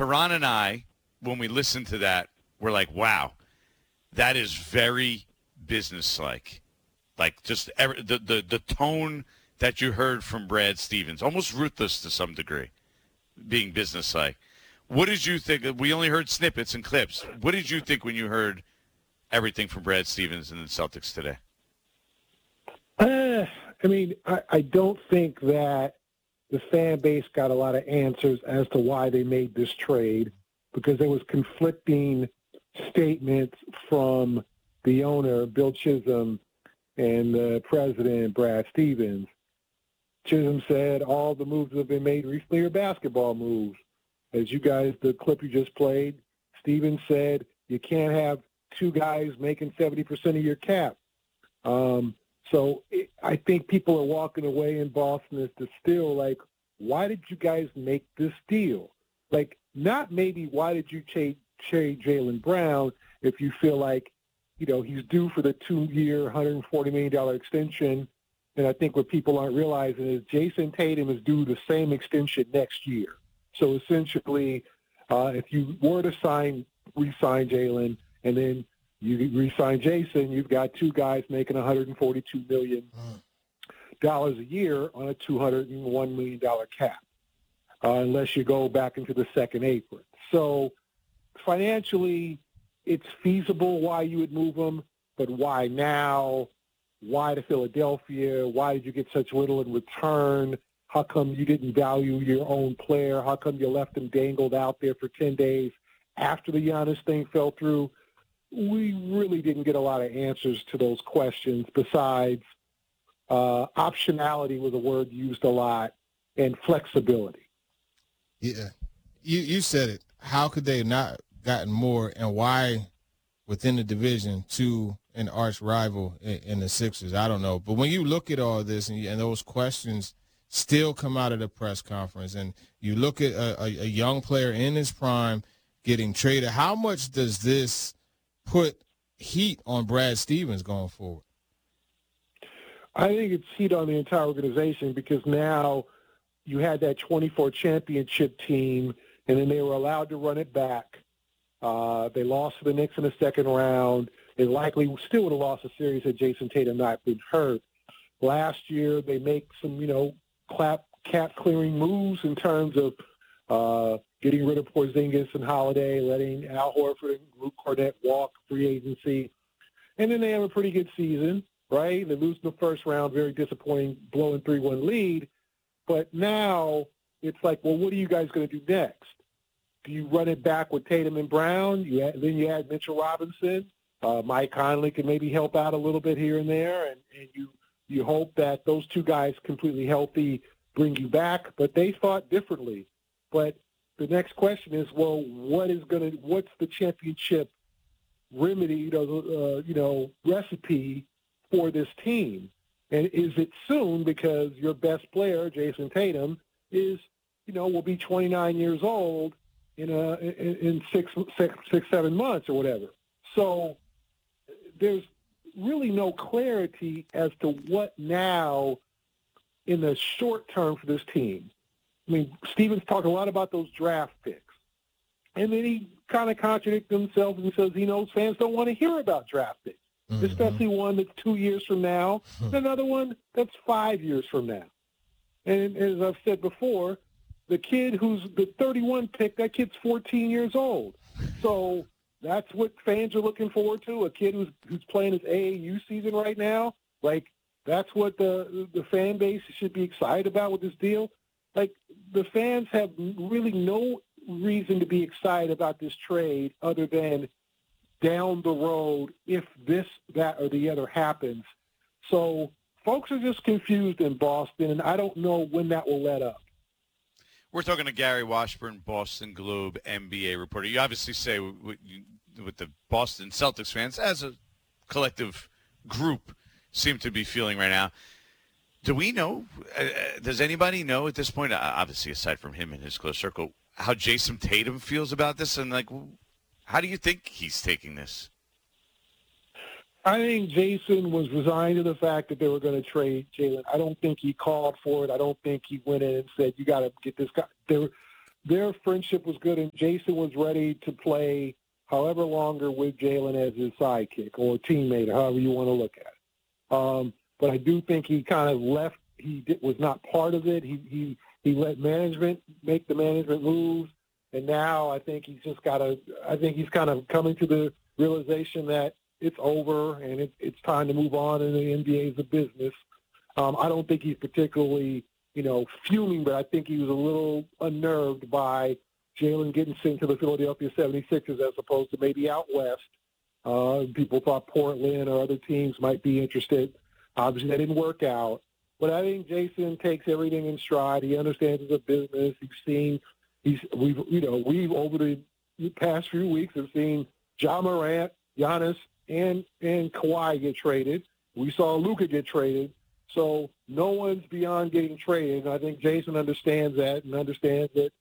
Tehran and I, when we listened to that, were like, wow, that is very businesslike. Like just the tone that you heard from Brad Stevens, almost ruthless to some degree, being businesslike. What did you think? We only heard snippets and clips. What did you think when you heard everything from Brad Stevens and the Celtics today? I don't think that the fan base got a lot of answers as to why they made this trade, because there was conflicting statements from the owner, Bill Chisholm, and the president, Brad Stevens. Chisholm said all the moves that have been made recently are basketball moves. As you guys, the clip you just played, Stevens said you can't have two guys making 70% of your cap. I think people are walking away in Boston as to still like, why did you guys make this deal? Like, not maybe why did you trade Jaylen Brown if you feel like, he's due for the 2-year, $140 million extension. And I think what people aren't realizing is Jason Tatum is due the same extension next year. So essentially, if you were to re-sign Jaylen, and then you re-sign Jason, you've got two guys making $142 million a year on a $201 million cap, unless you go back into the second apron. So financially, it's feasible why you would move them, but why now? Why to Philadelphia? Why did you get such little in return? How come you didn't value your own player? How come you left him dangled out there for 10 days after the Giannis thing fell through? We really didn't get a lot of answers to those questions besides optionality was a word used a lot, and flexibility. Yeah. You said it. How could they not gotten more, and why within the division to an arch rival in the Sixers? I don't know. But when you look at all this and those questions still come out of the press conference, and you look at a young player in his prime getting traded, how much does this put heat on Brad Stevens going forward? I think it's heat on the entire organization, because now you had that 24 championship team, and then they were allowed to run it back. They lost to the Knicks in the second round. They likely still would have lost the series had Jason Tatum not been hurt. Last year, they make some, cap-clearing moves in terms of getting rid of Porzingis and Holiday, letting Al Horford and Luke Cornett walk free agency. And then they have a pretty good season, right? They lose in the first round, very disappointing, blowing 3-1 lead. But now it's like, well, what are you guys going to do next? Do you run it back with Tatum and Brown? Then you add Mitchell Robinson. Mike Conley can maybe help out a little bit here and there, and you hope that those two guys completely healthy bring you back. But they thought differently. But the next question is, well, what's the championship remedy, recipe for this team? And is it soon, because your best player, Jason Tatum, will be 29 years old in 7 months or whatever. So there's really no clarity as to what now in the short term for this team. I mean, Stevens talked a lot about those draft picks. And then he kind of contradicted himself and says he knows fans don't want to hear about draft picks, especially one that's 2 years from now, and another one that's 5 years from now. And as I've said before, the kid who's the 31 pick, that kid's 14 years old. So that's what fans are looking forward to, a kid who's playing his AAU season right now. Like, that's what the fan base should be excited about with this deal. Like, the fans have really no reason to be excited about this trade other than down the road if this, that, or the other happens. So folks are just confused in Boston, and I don't know when that will let up. We're talking to Gary Washburn, Boston Globe NBA reporter. You obviously say with the Boston Celtics fans, as a collective group, seem to be feeling right now. Do we know, does anybody know at this point, obviously aside from him and his close circle, how Jason Tatum feels about this? And, how do you think he's taking this? I think Jason was resigned to the fact that they were going to trade Jaylen. I don't think he called for it. I don't think he went in and said, you got to get this guy. their friendship was good, and Jason was ready to play however longer with Jalen as his sidekick or teammate, or however you want to look at it. But I do think he kind of left. Was not part of it. He let management make the management moves, and now I think he's just got to. I think he's kind of coming to the realization that it's over and it's time to move on, and the NBA is a business. I don't think he's particularly, fuming, but I think he was a little unnerved by Jalen getting sent to the Philadelphia 76ers as opposed to maybe out west. People thought Portland or other teams might be interested. Obviously, that didn't work out. But I think Jason takes everything in stride. He understands it's a business. We've over the past few weeks have seen Ja Morant, Giannis, and Kawhi get traded. We saw Luka get traded. So no one's beyond getting traded. And I think Jason understands that and understands that,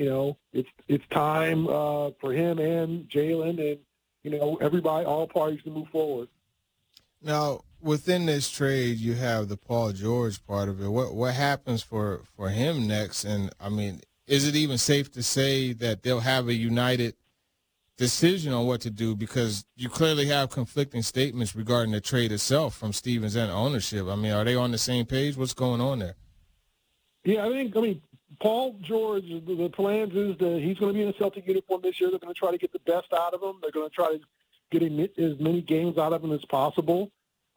it's time for him and Jalen and, everybody, all parties to move forward. Now, within this trade, you have the Paul George part of it. What happens for him next? And, I mean, is it even safe to say that they'll have a united decision on what to do, because you clearly have conflicting statements regarding the trade itself from Stevens and ownership? I mean, are they on the same page? What's going on there? Yeah, Paul George, the plans is that he's going to be in a Celtic uniform this year. They're going to try to get the best out of him. They're going to try to get as many games out of him as possible.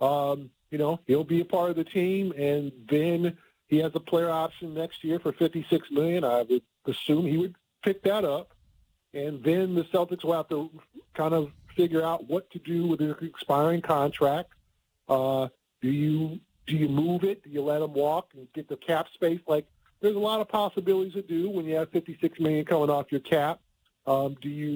He'll be a part of the team, and then he has a player option next year for $56 million. I would assume he would pick that up. And then the Celtics will have to kind of figure out what to do with their expiring contract. Do you move it? Do you let him walk and get the cap space? There's a lot of possibilities to do when you have $56 million coming off your cap. Does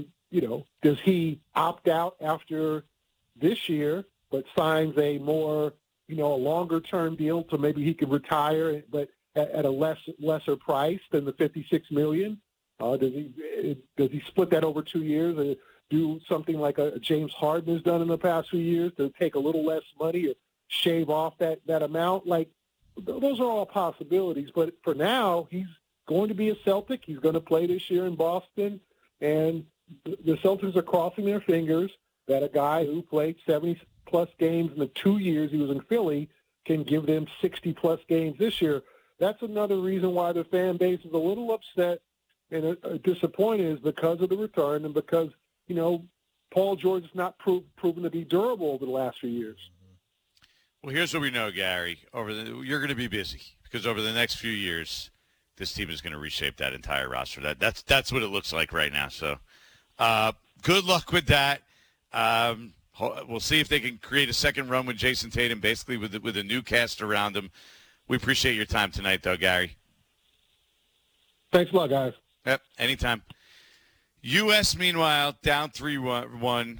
he opt out after this year but signs a more, a longer-term deal so maybe he can retire but at a lesser price than the $56 million? Does he split that over 2 years and do something like a James Harden has done in the past few years to take a little less money or shave off that amount? Those are all possibilities. But for now, he's going to be a Celtic. He's going to play this year in Boston. And the Celtics are crossing their fingers that a guy who played 70-plus games in the 2 years he was in Philly can give them 60-plus games this year. That's another reason why the fan base is a little upset and disappointed, is because of the return and because, Paul George has not proven to be durable over the last few years. Well, here's what we know, Gary. You're going to be busy because over the next few years, this team is going to reshape that entire roster. That's what it looks like right now. So good luck with that. We'll see if they can create a second run with Jason Tatum, basically with a new cast around him. We appreciate your time tonight, though, Gary. Thanks a lot, guys. Yep, anytime. U.S., meanwhile, down 3-1.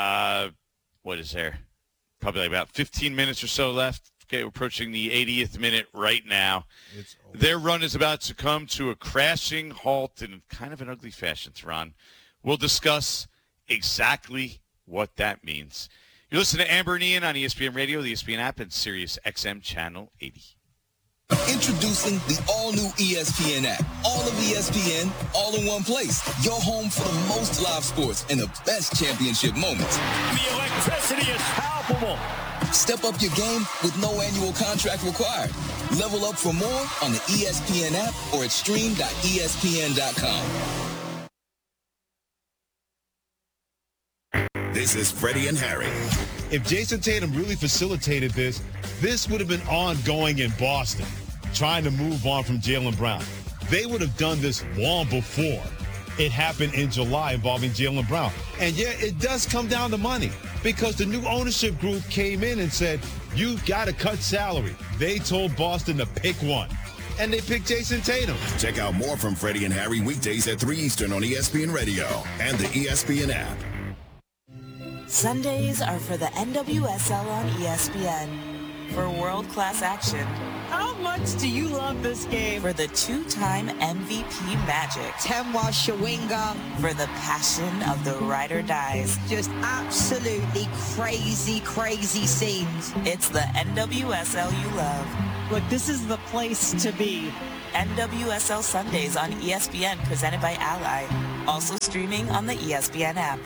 What is there? Probably about 15 minutes or so left. Okay, we're approaching the 80th minute right now. Their run is about to come to a crashing halt in kind of an ugly fashion, Theron. We'll discuss exactly what that means. You're listening to Amber and Ian on ESPN Radio, the ESPN app, and Sirius XM Channel 80. Introducing the all-new ESPN app. All of ESPN, all in one place. Your home for the most live sports and the best championship moments. The electricity is palpable. Step up your game with no annual contract required. Level up for more on the ESPN app or at stream.espn.com. This is Freddie and Harry. If Jason Tatum really facilitated this would have been ongoing in Boston, trying to move on from Jaylen Brown. They would have done this long before it happened in July involving Jaylen Brown. And yeah, it does come down to money because the new ownership group came in and said, you got to cut salary. They told Boston to pick one, and they picked Jason Tatum. Check out more from Freddie and Harry weekdays at 3 Eastern on ESPN Radio and the ESPN app. Sundays are for the NWSL on ESPN. For world-class action. How much do you love this game? For the two-time MVP Magic. Temwa Shawinga. For the passion of the ride or dies. Just absolutely crazy, crazy scenes. It's the NWSL you love. Look, this is the place to be. NWSL Sundays on ESPN, presented by Ally. Also streaming on the ESPN app.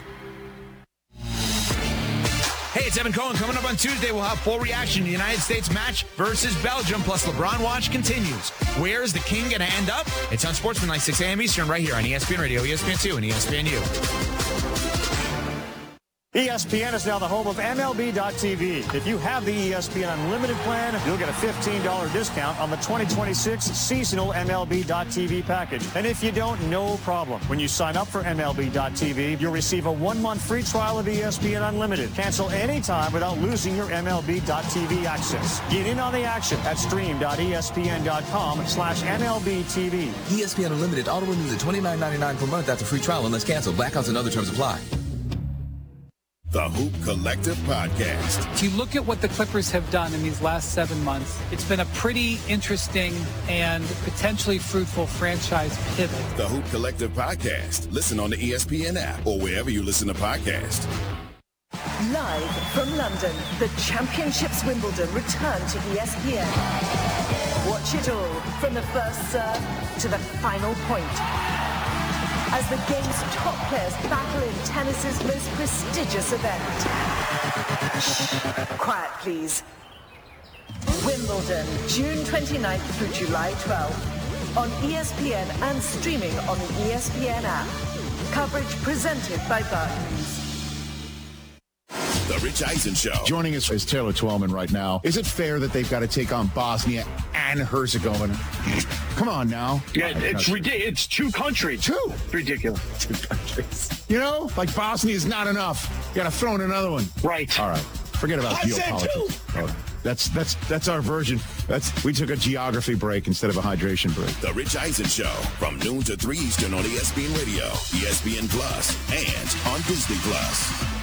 Hey, it's Evan Cohen. Coming up on Tuesday, we'll have full reaction to the United States match versus Belgium, plus LeBron Watch continues. Where's the king going to end up? It's on Sportsman, 6 a.m. Eastern, right here on ESPN Radio, ESPN2, and ESPNU. ESPN is now the home of MLB.tv. If you have the ESPN Unlimited plan, you'll get a $15 discount on the 2026 seasonal MLB.tv package. And if you don't, no problem. When you sign up for MLB.tv, you'll receive a 1-month free trial of ESPN Unlimited. Cancel anytime without losing your MLB.tv access. Get in on the action at stream.espn.com/MLBTV. ESPN Unlimited auto renews at $29.99 per month after free trial unless canceled. Blackouts and other terms apply. The Hoop Collective Podcast. If you look at what the Clippers have done in these last 7 months, it's been a pretty interesting and potentially fruitful franchise pivot. The Hoop Collective Podcast. Listen on the ESPN app or wherever you listen to podcasts. Live from London, the Championships Wimbledon return to ESPN. Watch it all from the first serve to the final point, as the game's top players battle in tennis's most prestigious event. Shh, quiet please. Wimbledon, June 29th through July 12th, on ESPN and streaming on the ESPN app. Coverage presented by Barclays. The Rich Eisen Show. Joining us is Taylor Twellman right now. Is it fair that they've got to take on Bosnia and Herzegovina? Come on now. Yeah, it's ridiculous. It's two countries. Two? Ridiculous. Two countries. You know, like Bosnia is not enough. You got to throw in another one. Right. All right. Forget about geopolitics. Oh, that's our version. We took a geography break instead of a hydration break. The Rich Eisen Show from noon to 3 Eastern on ESPN Radio, ESPN Plus, and on Disney Plus.